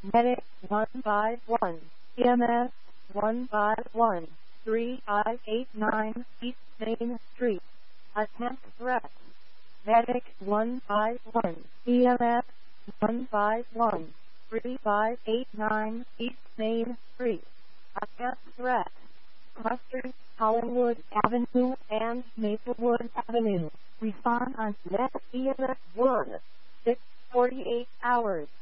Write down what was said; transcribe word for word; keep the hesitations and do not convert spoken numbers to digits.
Medic one five one, E M S one five one, three five eight nine East Main Street. Attempt threat. Medic one five one, E M S one five one, three five eight nine East Main Street. Attempt threat. Clusters, Hollywood Avenue and Maplewood Avenue. Respond on Net E M S one, six forty-eight hours.